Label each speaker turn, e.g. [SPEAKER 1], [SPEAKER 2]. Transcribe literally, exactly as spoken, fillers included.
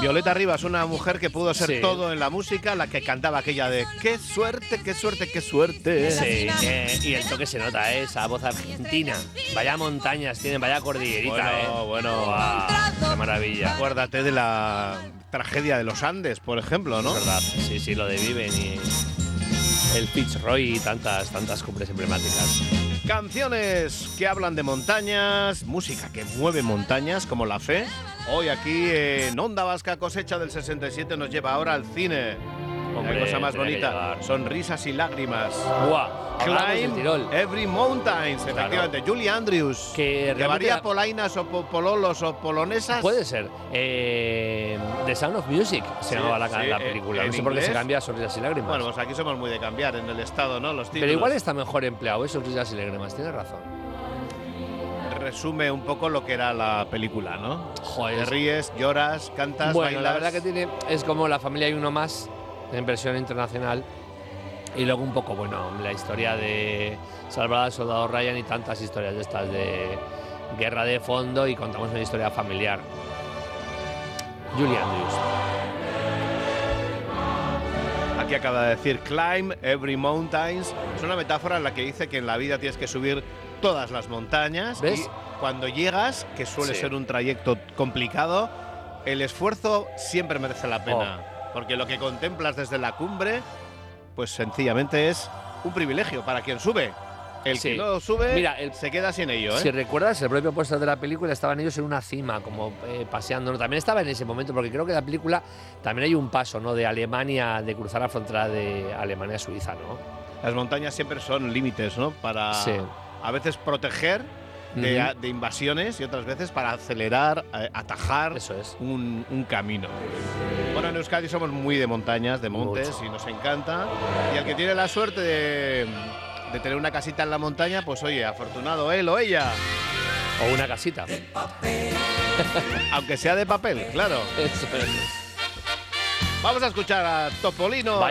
[SPEAKER 1] Violeta Rivas, una mujer que pudo ser
[SPEAKER 2] Sí.
[SPEAKER 1] todo en la música, la que cantaba aquella de qué suerte, qué suerte, qué suerte.
[SPEAKER 2] Sí, eh, y el toque se nota, ¿eh? Esa voz argentina. Vaya montañas tienen, vaya cordillerita,
[SPEAKER 1] Bueno,
[SPEAKER 2] ¿eh?
[SPEAKER 1] bueno.
[SPEAKER 2] Guau, qué maravilla.
[SPEAKER 1] Acuérdate de la tragedia de los Andes, por ejemplo, ¿no?
[SPEAKER 2] Es verdad, sí, sí, lo de Viven y el Fitzroy y tantas, tantas cumbres emblemáticas.
[SPEAKER 1] Canciones que hablan de montañas, música que mueve montañas, como La Fe. Hoy aquí en Onda Vasca Cosecha del sesenta y siete nos lleva ahora al cine.
[SPEAKER 2] Hombre,
[SPEAKER 1] La cosa más
[SPEAKER 2] tenía que
[SPEAKER 1] bonita,
[SPEAKER 2] llevar.
[SPEAKER 1] sonrisas y lágrimas.
[SPEAKER 2] Buah, hablamos del
[SPEAKER 1] Climb
[SPEAKER 2] Tirol.
[SPEAKER 1] Every Mountains, efectivamente. Julie Andrews.
[SPEAKER 2] Que realmente
[SPEAKER 1] ¿Llevaría
[SPEAKER 2] la-
[SPEAKER 1] polainas o po- pololos o polonesas?
[SPEAKER 2] Puede ser. Eh, The Sound of Music se
[SPEAKER 1] Sí,
[SPEAKER 2] llamaba la,
[SPEAKER 1] sí,
[SPEAKER 2] la
[SPEAKER 1] en-
[SPEAKER 2] película.
[SPEAKER 1] en
[SPEAKER 2] no sé por qué se
[SPEAKER 1] inglés.
[SPEAKER 2] cambia a Sonrisas y Lágrimas.
[SPEAKER 1] Bueno, pues aquí somos muy de cambiar en el estado, ¿no? Los títulos.
[SPEAKER 2] Pero igual está mejor empleado, eso, Sonrisas y Lágrimas. Tienes razón.
[SPEAKER 1] Resume un poco lo que era la película, ¿no?
[SPEAKER 2] Joder.
[SPEAKER 1] Te ríes, lloras, cantas,
[SPEAKER 2] Bueno,
[SPEAKER 1] bailas.
[SPEAKER 2] la verdad que tiene es como La familia y uno más en versión internacional y luego un poco, bueno, la historia de Salvar al soldado Ryan y tantas historias de estas de guerra de fondo y contamos una historia familiar. Julie Andrews.
[SPEAKER 1] Aquí acaba de decir Climb Every Mountains. Es una metáfora en la que dice que en la vida tienes que subir todas las montañas.
[SPEAKER 2] ¿Ves?
[SPEAKER 1] Y cuando llegas, que suele
[SPEAKER 2] Sí.
[SPEAKER 1] ser un trayecto complicado, el esfuerzo siempre merece la pena.
[SPEAKER 2] Oh.
[SPEAKER 1] Porque lo que contemplas desde la cumbre, pues sencillamente es un privilegio para quien sube. El
[SPEAKER 2] Sí.
[SPEAKER 1] que no sube
[SPEAKER 2] Mira, el-
[SPEAKER 1] se queda sin ello, ¿eh?
[SPEAKER 2] Si recuerdas, el propio póster de la película estaban ellos en una cima, como eh, paseando. ¿no? También estaba en ese momento, porque creo que en la película también hay un paso, ¿no? De Alemania, de cruzar la frontera de Alemania a Suiza, ¿no?
[SPEAKER 1] Las montañas siempre son límites, ¿no? Para
[SPEAKER 2] Sí.
[SPEAKER 1] a veces proteger de,
[SPEAKER 2] Ujú.
[SPEAKER 1] de invasiones y otras veces para acelerar, eh, atajar
[SPEAKER 2] Eso es.
[SPEAKER 1] un, un camino. Bueno, en Euskadi somos muy de montañas, de montes,
[SPEAKER 2] Mucho.
[SPEAKER 1] y nos encanta. Y el que tiene la suerte de, de tener una casita en la montaña, pues oye, afortunado él o ella.
[SPEAKER 2] O una casita.
[SPEAKER 1] Aunque sea de papel, claro.
[SPEAKER 2] Eso es.
[SPEAKER 1] Vamos a escuchar a Topolino.